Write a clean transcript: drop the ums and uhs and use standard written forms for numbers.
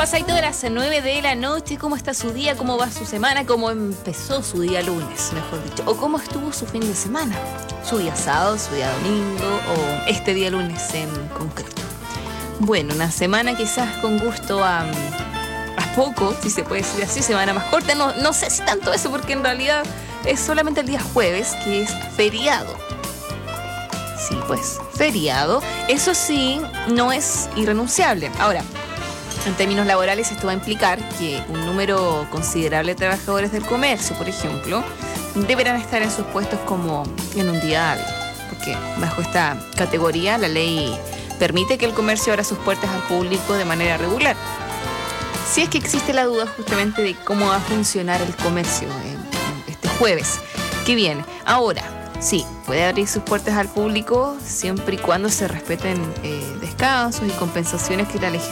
Pasadito de las 9 de la noche, ¿cómo está su día? ¿Cómo va su semana? ¿Cómo empezó su día lunes, mejor dicho? ¿O cómo estuvo su fin de semana? ¿Su día sábado, su día domingo o este día lunes en concreto? Bueno, una semana quizás con gusto a poco, si se puede decir así, semana más corta. No sé si tanto eso, porque en realidad es solamente el día jueves, que es feriado. Sí, pues, feriado. Eso sí, no es irrenunciable. Ahora, en términos laborales, esto va a implicar que un número considerable de trabajadores del comercio, por ejemplo, deberán estar en sus puestos como en un día hábil, porque bajo esta categoría la ley permite que el comercio abra sus puertas al público de manera regular. Si es que existe la duda justamente de cómo va a funcionar el comercio este jueves que viene. Ahora, sí, puede abrir sus puertas al público siempre y cuando se respeten descansos y compensaciones que la legislación